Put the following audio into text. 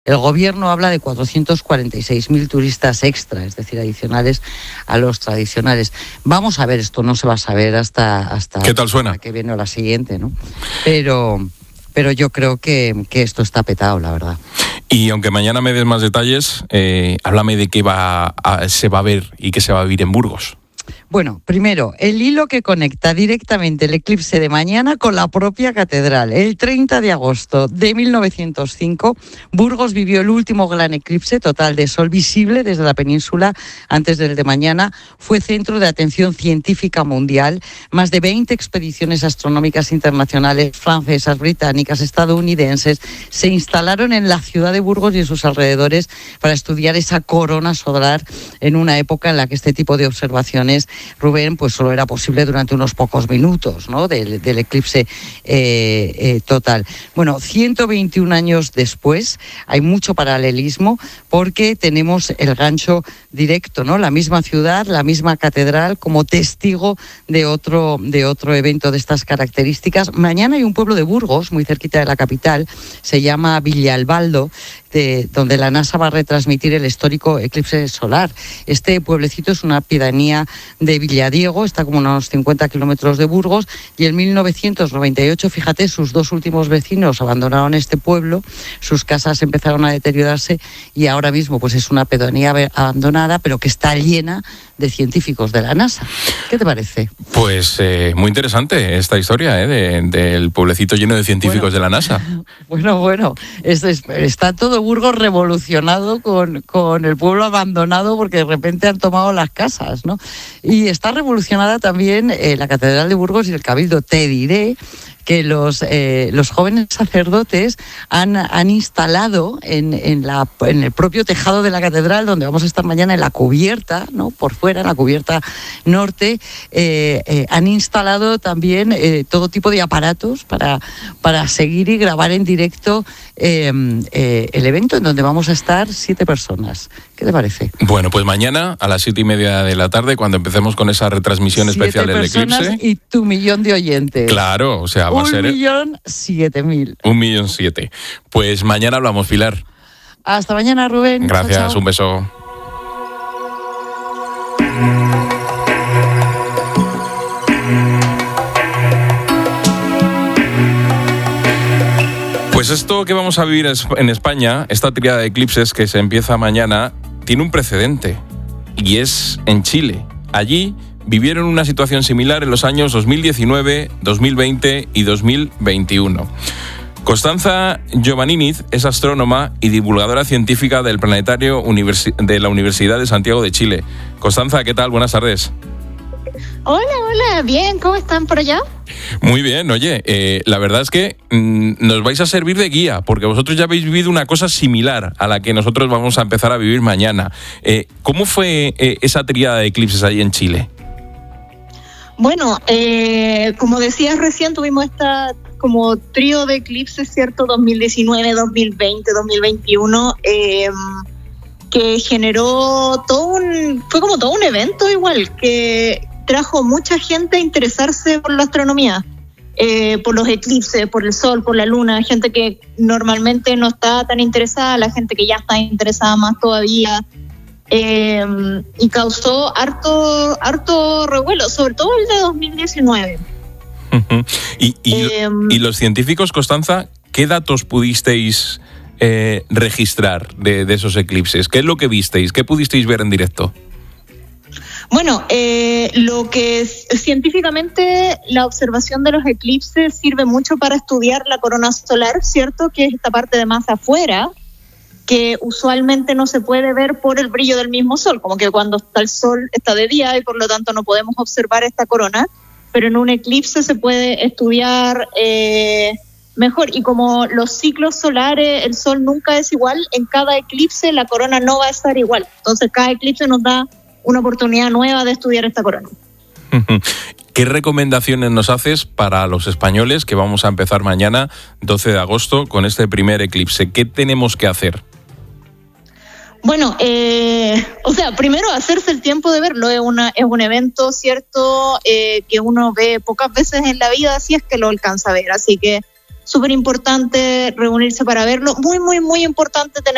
El gobierno habla de 446.000 turistas extra, es decir, adicionales a los tradicionales. Vamos a ver, esto no se va a saber hasta ¿Qué tal suena? La que viene o la siguiente, ¿no? Pero yo creo que esto está petado, la verdad. Y aunque mañana me des más detalles, háblame de qué se va a ver y qué se va a vivir en Burgos. Bueno, primero, el hilo que conecta directamente el eclipse de mañana con la propia catedral. El 30 de agosto de 1905, Burgos vivió el último gran eclipse total de sol visible desde la península antes del de mañana. Fue centro de atención científica mundial. Más de 20 expediciones astronómicas internacionales, francesas, británicas, estadounidenses, se instalaron en la ciudad de Burgos y en sus alrededores para estudiar esa corona solar en una época en la que este tipo de observaciones, Rubén, pues solo era posible durante unos pocos minutos, ¿no?, del eclipse total. Bueno, 121 años después hay mucho paralelismo porque tenemos el gancho directo, ¿no? La misma ciudad, la misma catedral como testigo de otro evento de estas características. Mañana hay un pueblo de Burgos, muy cerquita de la capital, se llama Villalbaldo, donde la NASA va a retransmitir el histórico eclipse solar. Este pueblecito es una pedanía de Villadiego, está como a unos 50 kilómetros de Burgos, y en 1998, fíjate, sus dos últimos vecinos abandonaron este pueblo, sus casas empezaron a deteriorarse y ahora mismo pues es una pedanía abandonada, pero que está llena de científicos de la NASA. ¿Qué te parece? Pues muy interesante esta historia, del pueblecito lleno de científicos de la NASA. Bueno, está todo Burgos revolucionado con el pueblo abandonado porque de repente han tomado las casas, ¿no? Y está revolucionada también la Catedral de Burgos y el Cabildo. Te diré que los jóvenes sacerdotes han instalado en el propio tejado de la catedral, donde vamos a estar mañana, en la cubierta, ¿no?, por fuera, en la cubierta norte, han instalado también todo tipo de aparatos para seguir y grabar en directo el evento, en donde vamos a estar 7 personas. ¿Qué te parece? Bueno, pues mañana a las 7:30 de la tarde, cuando empecemos con esa retransmisión especial del eclipse. Y tu millón de oyentes. Claro, o sea, va a ser 1.007.000. 1.007.000. Pues mañana hablamos, Pilar. Hasta mañana, Rubén. Gracias, chao, chao. Un beso. Pues esto que vamos a vivir en España, esta tríada de eclipses que se empieza mañana, tiene un precedente, y es en Chile. Allí vivieron una situación similar en los años 2019, 2020 y 2021. Constanza Giovanniniz es astrónoma y divulgadora científica del Planetario de la Universidad de Santiago de Chile. Constanza, ¿qué tal? Buenas tardes. Hola, bien, ¿cómo están por allá? Muy bien, oye, la verdad es que nos vais a servir de guía, porque vosotros ya habéis vivido una cosa similar a la que nosotros vamos a empezar a vivir mañana. ¿Cómo fue esa tríada de eclipses ahí en Chile? Bueno, como decías recién, tuvimos esta como trío de eclipses, ¿cierto? 2019, 2020, 2021, que generó fue como todo un evento igual, que trajo mucha gente a interesarse por la astronomía, por los eclipses, por el sol, por la luna, gente que normalmente no está tan interesada, la gente que ya está interesada más todavía, y causó harto revuelo, sobre todo el de 2019. ¿Y los científicos, Constanza, qué datos pudisteis registrar de esos eclipses? ¿Qué es lo que visteis? ¿Qué pudisteis ver en directo? Bueno, lo que científicamente la observación de los eclipses sirve mucho para estudiar la corona solar, ¿cierto? Que es esta parte de más afuera, que usualmente no se puede ver por el brillo del mismo sol, como que cuando está el sol está de día y por lo tanto no podemos observar esta corona, pero en un eclipse se puede estudiar mejor. Y como los ciclos solares, el sol nunca es igual, en cada eclipse la corona no va a estar igual. Entonces cada eclipse nos da una oportunidad nueva de estudiar esta corona. ¿Qué recomendaciones nos haces para los españoles que vamos a empezar mañana, 12 de agosto, con este primer eclipse? ¿Qué tenemos que hacer? Bueno, primero hacerse el tiempo de verlo. Es un evento, ¿cierto?, que uno ve pocas veces en la vida, si es que lo alcanza a ver. Así que súper importante reunirse para verlo. Muy, muy, muy importante tener